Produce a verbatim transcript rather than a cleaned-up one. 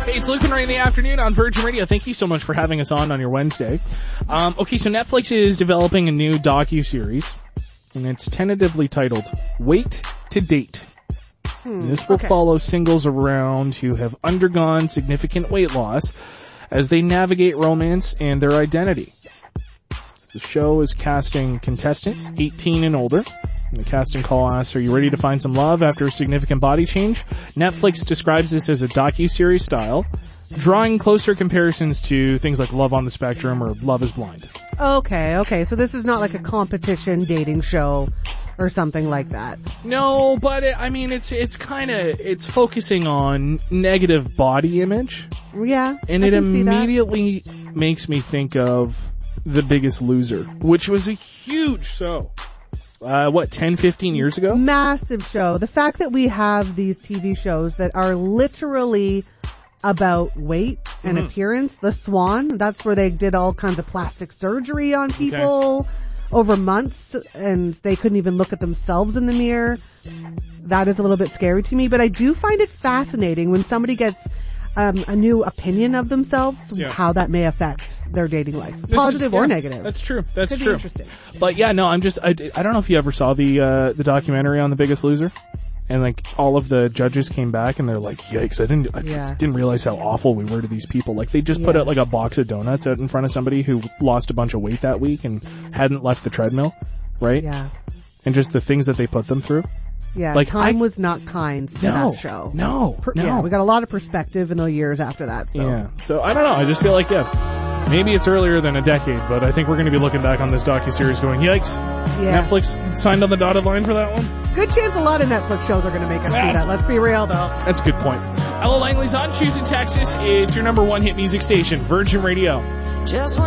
Hey, it's Luke and Ray in the afternoon on Virgin Radio. Thank you so much for having us on on your Wednesday. Um, okay, so Netflix is developing a new docu-series, and it's tentatively titled Wait to Date. Hmm, this will okay. follow singles around who have undergone significant weight loss as they navigate romance and their identity. The show is casting contestants eighteen and older. And the casting call asks, are you ready to find some love after a significant body change? Netflix describes this as a docu-series style, drawing closer comparisons to things like Love on the Spectrum or Love is Blind. Okay, okay. So this is not like a competition dating show or something like that. No, but it, I mean, it's it's kind of, it's focusing on negative body image. Yeah, And I it can see that. immediately makes me think of The Biggest Loser, which was a huge show. Uh, what, ten, fifteen years ago? Massive show. The fact that we have these T V shows that are literally about weight and Mhm. appearance. The Swan, that's where they did all kinds of plastic surgery on people over months, and they couldn't even look at themselves in the mirror. That is a little bit scary to me, but I do find it fascinating when somebody gets um, a new opinion of themselves, Yeah. how that may affect their dating life, This positive is- or yeah, negative. That's true. That's Could be true. interesting. But yeah, no, I'm just, I, I don't know if you ever saw the, uh, the documentary on The Biggest Loser. And like, all of the judges came back and they're like, yikes, I didn't, I Yeah. didn't realize how awful we were to these people. Like, they just put Yeah. out like a box of donuts out in front of somebody who lost a bunch of weight that week and hadn't left the treadmill, right? Yeah. And just the things that they put them through. Yeah, Like, time I- was not kind to No, that show. no, Per- no. Yeah, we got a lot of perspective in the years after that. So. Yeah. So I don't know. I just feel like, yeah, maybe it's earlier than a decade, but I think we're going to be looking back on this docuseries going, yikes, Yeah. Netflix signed on the dotted line for that one. Good chance a lot of Netflix shows are going to make us do Yes. that. Let's be real, though. That's a good point. Ella Langley's on Choosing Texas. It's your number one hit music station, Virgin Radio. Just